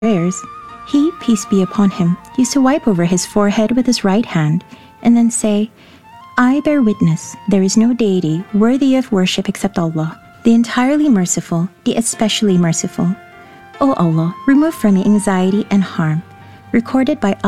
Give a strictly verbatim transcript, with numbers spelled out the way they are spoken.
prayers, he, peace be upon him, used to wipe over his forehead with his right hand and then say, I bear witness, there is no deity worthy of worship except Allah, the entirely merciful, the especially merciful. O Allah, remove from me anxiety and harm. Recorded by